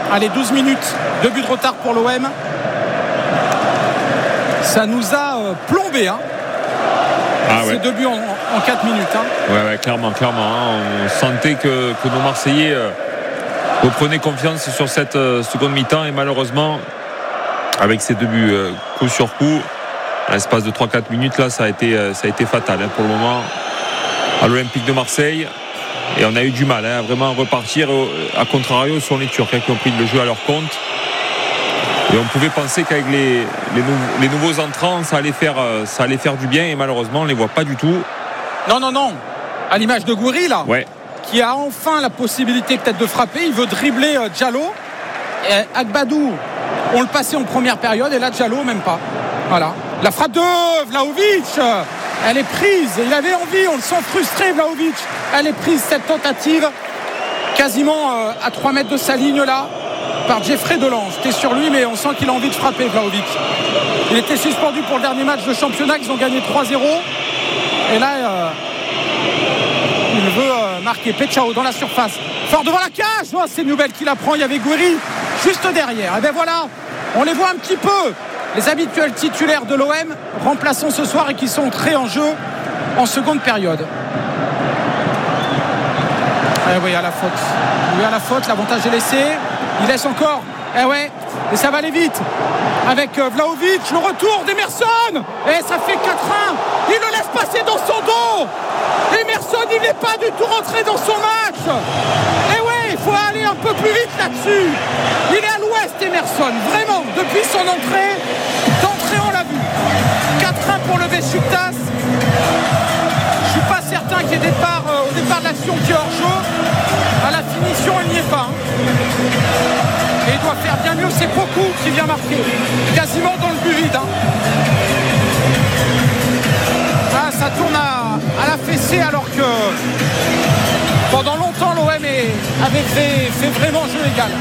Allez, 12 minutes, 2 buts de retard pour l'OM. Ça nous a plombé, hein. Ces 2 buts en 4 minutes. Hein. Ouais, clairement. Hein. On sentait que nos Marseillais reprenaient confiance sur cette seconde mi-temps et malheureusement, avec ces 2 buts coup sur coup, à l'espace de 3-4 minutes, là, ça a été fatal pour le moment à l'Olympique de Marseille. Et on a eu du mal à vraiment repartir. À contrario, ce sont les Turcs qui ont pris le jeu à leur compte. Et on pouvait penser qu'avec les nouveaux entrants, ça allait faire du bien. Et malheureusement, on ne les voit pas du tout. Non. À l'image de Gouiri, là, qui a enfin la possibilité peut-être de frapper. Il veut dribbler Diallo. Et Agbadou, on le passait en première période. Et là, Diallo, même pas. Voilà. La frappe de Vlahovic. Elle est prise. Il avait envie. On le sent frustré, Vlahovic. Elle est prise, cette tentative. Quasiment à 3 mètres de sa ligne, là. Par Jeffrey Delange. C'était sur lui, mais on sent qu'il a envie de frapper, Vlahovic. Il était suspendu pour le dernier match de championnat. Ils ont gagné 3-0. Et là, il veut marquer. Pechao dans la surface. Fort devant la cage. Oh, c'est une nouvelle qu'il apprend. Il y avait Gouiri juste derrière. Et bien voilà, on les voit un petit peu. Les habituels titulaires de l'OM, remplaçants ce soir et qui sont entrés en jeu en seconde période. Oui, à la faute. Lui à la faute, l'avantage est laissé. Il laisse encore. Et ça va aller vite. Avec Vlahovic, le retour d'Emerson. Et ça fait 4-1. Il le laisse passer dans son dos. Emerson, il n'est pas du tout rentré dans son match. Et il faut aller un peu plus vite là-dessus. Il est à l'ouest, Emerson. Vraiment, depuis son entrée, d'entrée, on l'a vu. 4-1 pour le Beşiktaş. Je suis pas certain qu'il y ait au départ de l'action qui est hors jeu. À la finition, il n'y est pas. Et il doit faire bien mieux. C'est Poku qui vient marquer. Quasiment dans le but vide. Ça tourne à la fessée alors que pendant longtemps l'OM avait fait vraiment jeu égal.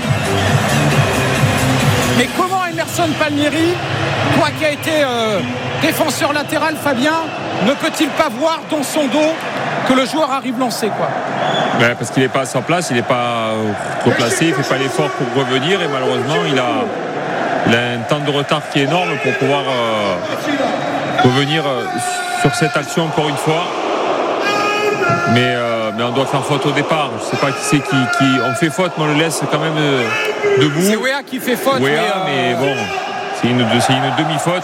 Mais comment Emerson Palmieri, toi qui as été défenseur latéral, Fabien, ne peut-il pas voir dans son dos que le joueur arrive lancé, quoi? Parce qu'il n'est pas à sa place, il n'est pas replacé, il ne fait pas l'effort pour revenir et malheureusement il a un temps de retard qui est énorme pour pouvoir revenir sur cette action encore une fois. Mais on doit faire faute au départ. Je ne sais pas qui c'est qui on fait faute, mais on le laisse quand même debout. C'est Wea qui fait faute. Mais bon, c'est une demi-faute.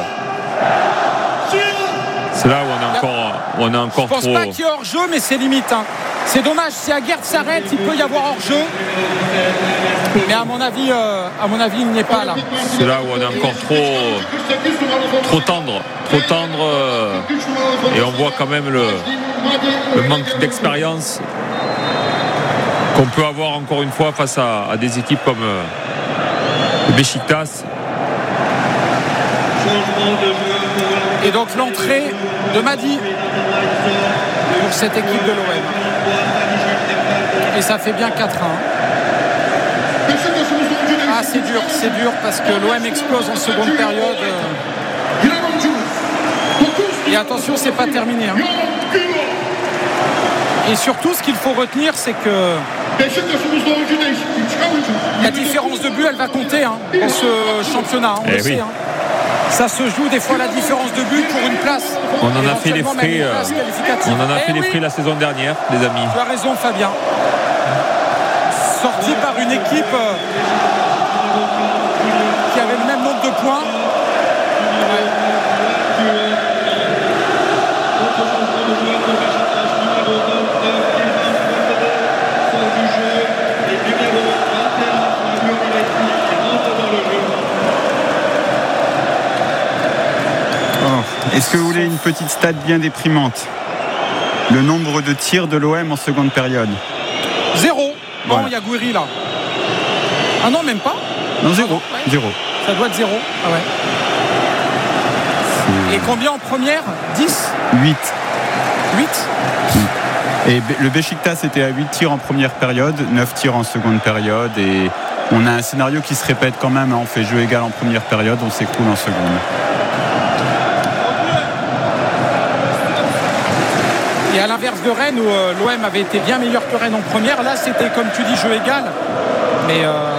C'est là où on a encore trop. Je pense pas qu'il y ait hors-jeu, mais c'est limite. C'est dommage. Si Aguerd s'arrête, il peut y avoir hors-jeu. Mais à mon avis, il n'y est pas là. C'est là où on est encore trop tendre. Et on voit quand même le manque d'expérience qu'on peut avoir encore une fois face à des équipes comme le Beşiktaş. Et donc l'entrée de Madi pour cette équipe de l'OM. Et ça fait bien 4-1. C'est dur parce que l'OM explose en seconde période. Et attention, c'est pas terminé. Et surtout, ce qu'il faut retenir, c'est que la différence de but, elle va compter dans ce championnat. On le sait. Ça se joue des fois la différence de but pour une place. On en a fait les frais. La saison dernière, les amis. Tu as raison, Fabien. Sorti par une équipe qui avait le même nombre de points. Est-ce que vous voulez une petite stat bien déprimante? Le nombre de tirs de l'OM en seconde période. 0. Bon, il y a Gouiri là. Ah non, même pas. Non, 0. 0. Ça doit être 0. Ah ouais. Et combien en première? 10? 8. 8. Et le Beşiktaş était à 8 tirs en première période, 9 tirs en seconde période. Et on a un scénario qui se répète quand même. On fait jeu égal en première période, on s'écroule en seconde. Et à l'inverse de Rennes où l'OM avait été bien meilleur que Rennes en première, là c'était comme tu dis jeu égal, mais